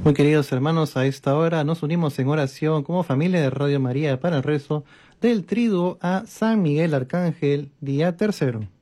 Muy queridos hermanos, a esta hora nos unimos en oración como familia de Radio María para el rezo del Triduo a San Miguel Arcángel, día tercero.